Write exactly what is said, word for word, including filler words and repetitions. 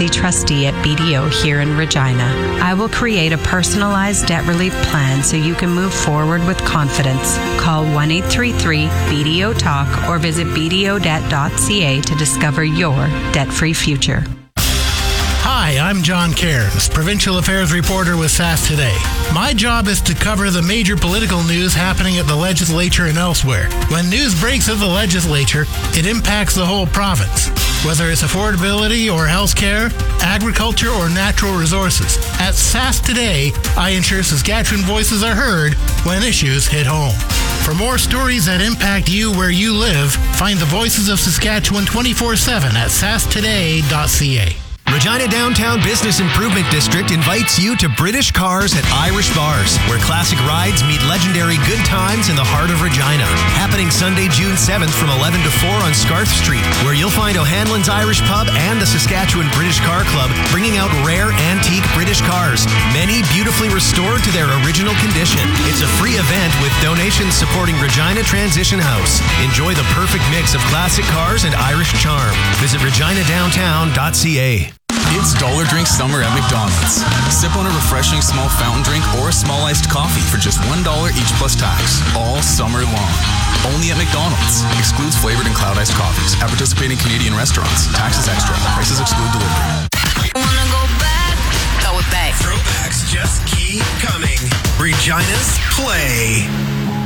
C trustee at B D O here in Regina. I will create a personalized debt relief plan so you can move forward with confidence. Call one eight three three B D O talk or visit b d o debt dot c a to discover your debt-free future. Hi, I'm John Cairns, Provincial Affairs Reporter with S A S Today. My job is to cover the major political news happening at the legislature and elsewhere. When news breaks at the legislature, it impacts the whole province, whether it's affordability or healthcare, agriculture or natural resources. At S A S Today, I ensure Saskatchewan voices are heard when issues hit home. For more stories that impact you where you live, find the Voices of Saskatchewan twenty-four seven at s a s today dot c a. Regina Downtown Business Improvement District invites you to British Cars at Irish Bars, where classic rides meet legendary good times in the heart of Regina. Happening Sunday, June seventh from eleven to four on Scarth Street, where you'll find O'Hanlon's Irish Pub and the Saskatchewan British Car Club bringing out rare antique British cars, many beautifully restored to their original condition. It's a free event with donations supporting Regina Transition House. Enjoy the perfect mix of classic cars and Irish charm. Visit regina downtown dot c a. It's Dollar Drink Summer at McDonald's. Sip on a refreshing small fountain drink or a small iced coffee for just one dollar each plus tax, all summer long. Only at McDonald's. Excludes flavored and cloud iced coffees at participating Canadian restaurants. Taxes extra. Prices exclude delivery. Wanna go back? Throw it back. Throwbacks just keep coming. Regina's Play.